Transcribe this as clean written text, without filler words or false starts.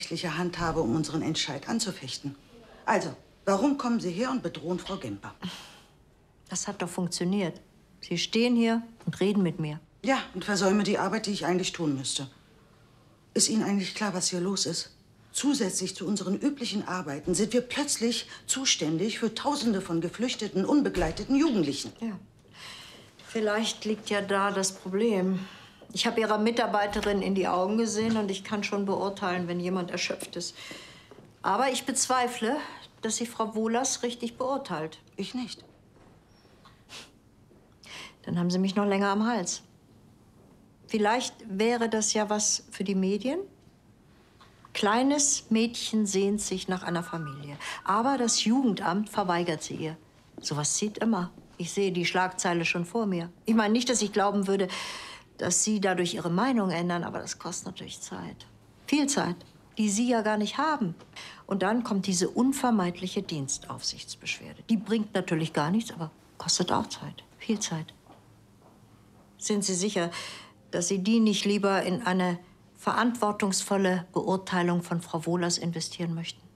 rechtliche Handhabe, um unseren Entscheid anzufechten. Also, warum kommen Sie her und bedrohen Frau Gemper? Das hat doch funktioniert. Sie stehen hier und reden mit mir. Ja, und versäume die Arbeit, die ich eigentlich tun müsste. Ist Ihnen eigentlich klar, was hier los ist? Zusätzlich zu unseren üblichen Arbeiten sind wir plötzlich zuständig für Tausende von geflüchteten, unbegleiteten Jugendlichen. Ja. Vielleicht liegt ja da das Problem. Ich habe Ihrer Mitarbeiterin in die Augen gesehen und ich kann schon beurteilen, wenn jemand erschöpft ist. Aber ich bezweifle, dass sie Frau Wohlers richtig beurteilt. Ich nicht. Dann haben Sie mich noch länger am Hals. Vielleicht wäre das ja was für die Medien. Kleines Mädchen sehnt sich nach einer Familie. Aber das Jugendamt verweigert sie ihr. Sowas zieht immer. Ich sehe die Schlagzeile schon vor mir. Ich meine nicht, dass ich glauben würde, dass Sie dadurch Ihre Meinung ändern, aber das kostet natürlich Zeit. Viel Zeit, die Sie ja gar nicht haben. Und dann kommt diese unvermeidliche Dienstaufsichtsbeschwerde. Die bringt natürlich gar nichts, aber kostet auch Zeit. Viel Zeit. Sind Sie sicher, dass Sie die nicht lieber in eine verantwortungsvolle Beurteilung von Frau Wohlers investieren möchten?